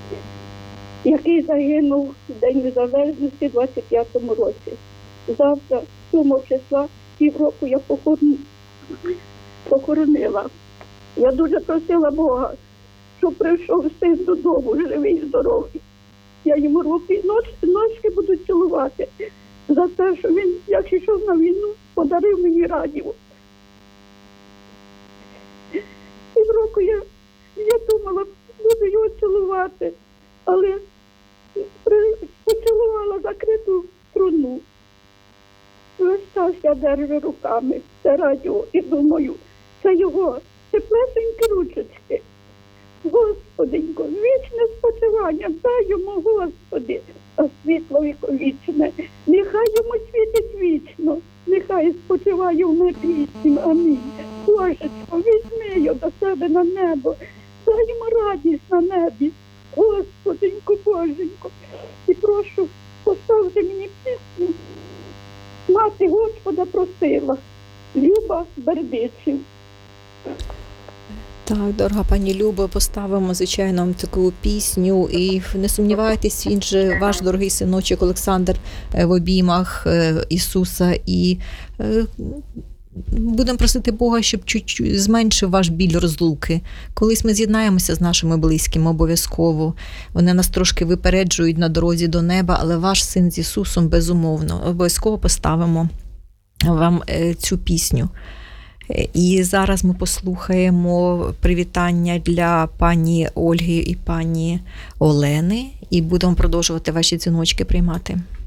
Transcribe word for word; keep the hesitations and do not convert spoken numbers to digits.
який загинув в День Незалежності в двадцять п'ятому році. Завтра, сьомого числа, півроку я похорон... похоронила. Я дуже просила Бога, щоб прийшов син додому, живий і здоровий. Я йому руки і нож... ножки буду цілувати за те, що він, як йшов на війну, подарив мені радіо. Півроку я, я думала, буду його цілувати, але при... поцілувала закриту труну. Весь час я держу руками це радіо і думаю, це його теплесенькі ручечки. Господенько, вічне спочивання, дай йому, Господи, а світло віковічне. Нехай йому світить вічно, нехай спочиває в небі вічнім. Амінь. Божечко, візьми його до себе на небо, дай йому радість на небі. Господенько, Боженько, і прошу, поставте мені пісню. Мати Господа просила, Люба Бердичів. Так, дорога пані Любо, поставимо, звичайно, вам таку пісню. І не сумнівайтесь, він же ваш дорогий синочок Олександр в обіймах Ісуса. І будемо просити Бога, щоб чуть-чуть зменшив ваш біль розлуки. Колись ми з'єднаємося з нашими близькими обов'язково. Вони нас трошки випереджують на дорозі до неба, але ваш син з Ісусом, безумовно, обов'язково поставимо вам цю пісню. І зараз ми послухаємо привітання для пані Ольги і пані Олени і будемо продовжувати ваші дзвіночки приймати.